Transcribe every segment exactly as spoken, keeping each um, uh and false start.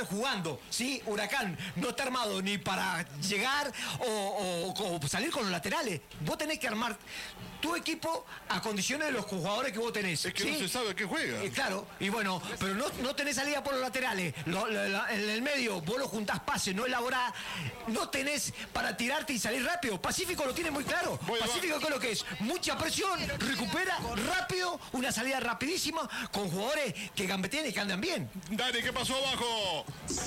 jugando, ¿sí? Huracán no está armado ni para llegar o, o, o salir con los laterales. Vos tenés que armar tu equipo a condiciones de los jugadores que vos tenés. Es que ¿sí? no se sabe a qué juega. Eh, claro, y bueno, pero no, no tenés salida por los laterales. Lo, lo, lo, en el medio, vos lo juntás pases, no elaborás. No tenés para tirarte y salir rápido. Pacífico lo tiene muy claro. Voy Pacífico, ¿qué es lo que es? Mucha presión, recupera rápido, una salida rapidísima con jugadores que gambetean y que andan bien. Dani, ¿qué pasó abajo?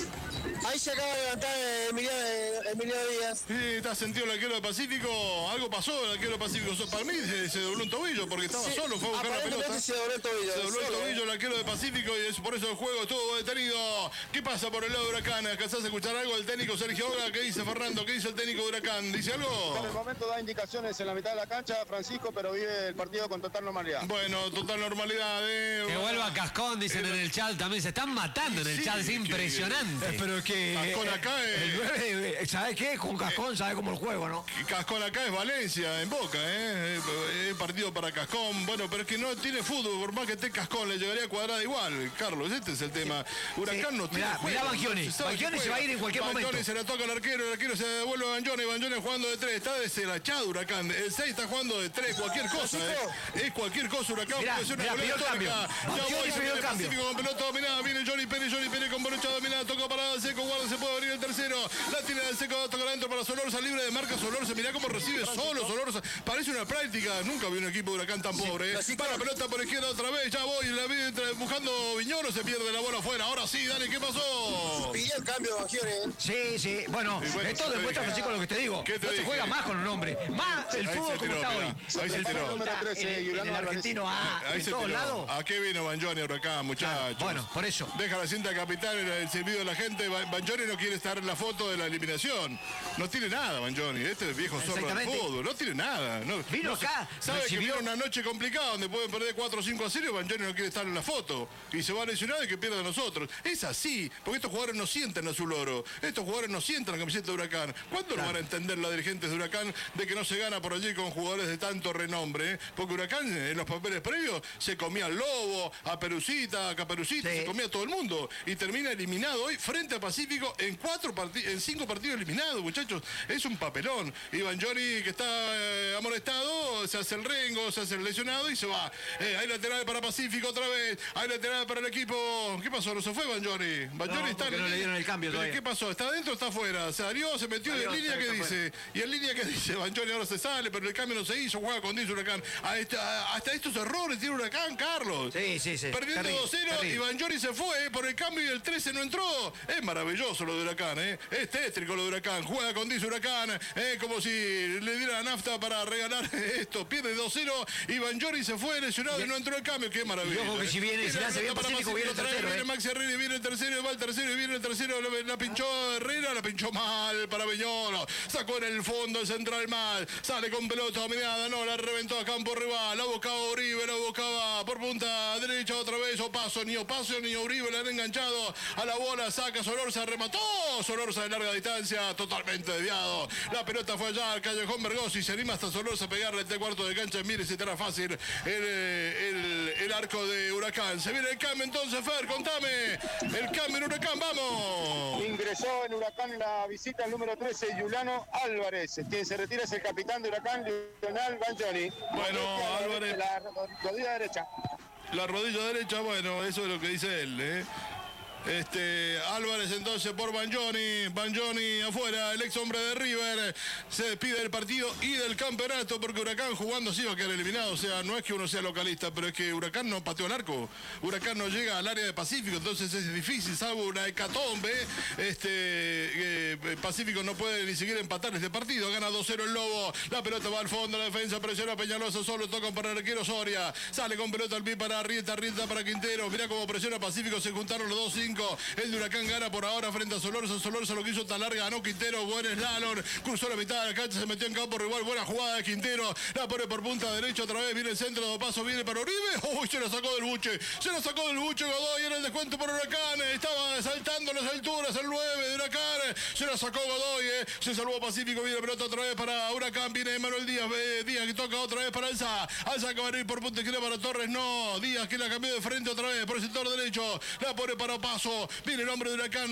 Ahí se acaba de levantar Emiliano, Emiliano Díaz. Sí, ¿estás sentido el arquero de Pacífico? Algo pasó el arquero de Pacífico. Para mí se, se dobló un tobillo porque estaba Sí, solo, fue a buscar la pelota. se dobló el tobillo. Se dobló el solo, tobillo eh. el arquero de Pacífico y es por eso el juego estuvo detenido. ¿Qué pasa por el lado de Huracán? ¿Alcanzás a escuchar algo del técnico Sergio Hoga? ¿Qué dice Fernando? ¿Qué dice el técnico de Huracán? ¿Dice algo? Por el momento da indicaciones en la mitad de la cancha, Francisco, pero vive el partido con total normalidad. Bueno, total normalidad. Eh. Que vuelva Cascón, dicen en el chat también. Se están matando en el Sí, chat, es que- impresionante. Eh, pero es que. Cascón acá es- el nueve, ¿sabes qué? Con Cascón, ¿sabes cómo el juego, no? Cascón acá es Valencia, en Boca, ¿eh? Es partido para Cascón. Bueno, pero es que no tiene fútbol, por más que esté Cascón, le llegaría cuadrada igual, Carlos. Este es el tema. Huracán Sí. no tiene Mirá, juego. mirá Banchioni. No se sabe Banchioni qué se va a ir en cualquier Banchioni momento. se la toca al arquero, el arquero se devuelve a Banchioni. Banchioni jugando de tres. Está deshilachado Huracán. El seis está jugando de tres, cualquier cosa, ¿eh? Es cualquier cosa, Huracán. Mirá, puede ser una mirá, goleada pidió cambio. histórica. Ya Banchioni voy, se pidió viene cambio. Pacífico con pelota dominada. Viene Johnny Pérez, Johnny Pérez con brocha dominada. Toca para Seco, guarda, se puede abrir el tercero. La tiene del Seco, toca adentro para Solorza, libre de marca Solorza. Mirá cómo recibe solo Solorza. Parece una práctica. Nunca vi un equipo de Huracán tan pobre, ¿eh? Para pelota por izquierda otra vez. Ya voy, la vi entre- buscando Viñolo, se pierde la bola afuera. Ahora sí, dale, ¿qué pasó? Pidió el cambio, Banchioni. ¿eh? Sí, sí. Bueno, Y bueno, esto te demuestra, dije. Francisco, lo que te digo. ¿Qué te no se dije? juega más con un hombre. Más el Ahí fútbol se como tiró, está mirá. hoy. Ahí se tiró. Número Está trece, en, en Julián el Álvarez. argentino A, Ahí en se todos tiró. lados. ¿A qué vino Banjoni Huracán, muchachos? Bueno, por eso. Deja la cinta capitán en el servicio de la gente. Ba- Banjoni no quiere estar en la foto de la eliminación. No tiene nada, Banjoni. Este es viejo zorro del Exactamente. fútbol. No tiene nada. No, Vino no se- acá, Sabe que recibió- viene una noche complicada donde pueden perder cuatro o cinco a cero. Banjoni no quiere estar en la foto. Y se va a lesionar y que pierda a nosotros. Es así. Porque estos jugadores no sienten a su loro. Estos jugadores no sienten la camiseta de Huracán. ¿Cuándo lo van a entender los dirigentes de Huracán de que no se gana por allí con jugadores de tanto renombre? eh? Porque Huracán en los papeles previos se comía al Lobo, a Perucita, a Caperucita, Sí. se comía a todo el mundo. Y termina eliminado hoy frente a Pacífico en cuatro partidos, en cinco partidos eliminados, muchachos. Es un papelón. Y Banjoni, que está eh, amonestado, se hace el rengo, se hace el lesionado y se va. Eh, hay lateral para Pacífico otra vez. Hay lateral para el equipo. ¿Qué pasó? ¿No se fue Banjoni? Banjoni No, está porque en no le dieron el cambio ¿Pero todavía. ¿Qué pasó? ¿Está adentro o está afuera? Se salió, se metió Salió, en línea está- que está dice. Y en línea que dice, Banjoni ahora se sale, pero el cambio no se hizo, juega con dice Huracán. A esta- hasta estos errores tiene Huracán, Carlos. Sí, sí, sí. Perdiendo Terrible, dos cero y terrible. Banjoni se fue eh, por el cambio y el trece no entró. Es maravilloso lo de Huracán, ¿eh? Es tétrico lo de Huracán. Juega con dice Huracán, eh, como si le diera la nafta para regalar esto. Pierde dos cero y Banjoni se fue lesionado y no entró el cambio. Qué maravilla. Y ojo que ¿eh? si viene, si la le hace bien pelota para Pacífico, viene el otra vez, tercero, viene ¿eh? Maxi Herrera y viene el tercero, y va el tercero y viene el tercero. La, la pinchó Herrera, la pinchó mal para Viñolo. Sacó en el fondo el central mal. Sale con pelota dominada, no, la reventó a campo rival. La buscaba Uribe, la buscaba por punta derecha otra vez. Opaso, ni Opaso ni Uribe le han enganchado a la bola. Saca Solorza, remató. Solorza de larga distancia, totalmente desviado. La pelota fue allá al Callejón Bergosi. Se anima hasta Solorza a pegarle este cuarto de cancha. Mire si estará fácil el, el, el arco de Huracán. Se viene el cambio entonces, Fer, contame. El cambio en Huracán, vamos. Ingresó en Huracán en la visita el número trece, Juliano Álvarez. Quien se retira es el capitán de Huracán, Lionel Banjoni. Bueno, Álvarez. La rodilla derecha. La rodilla derecha, bueno, eso es lo que dice él, ¿eh? Este, Álvarez entonces por Banjoni, Banjoni afuera, el ex hombre de River, se despide del partido y del campeonato porque Huracán jugando así va a quedar eliminado, o sea, no es que uno sea localista, pero es que Huracán no pateó el arco, Huracán no llega al área de Pacífico, entonces es difícil, salvo una hecatombe, este, eh, Pacífico no puede ni siquiera empatar este partido, gana dos cero el Lobo, la pelota va al fondo, la defensa presiona a Peñalosa, solo tocan para el arquero Soria, sale con pelota al pie para Arrieta, Arrieta para Quintero, mirá cómo presiona Pacífico, se juntaron los dos cinco. El de Huracán gana por ahora frente a Solorza. Solorza lo que hizo tan larga, ganó Quintero, buen slalom, cruzó la mitad de la cancha, se metió en campo rival, buena jugada de Quintero, la pone por punta derecha otra vez, viene el centro, de paso, viene para Uribe, uy, se la sacó del buche, se la sacó del buche Godoy, era el descuento por Huracán, estaba saltando las alturas el nueve de Huracán, se la sacó Godoy, eh. se salvó Pacífico, viene la pelota otra vez para Huracán, viene Manuel Díaz, eh, Díaz que toca otra vez para Alza, Alza que va a ir por punta izquierda para Torres, no, Díaz que la cambió de frente otra vez, por el sector derecho, la pone para Paso, viene el hombre de Huracán.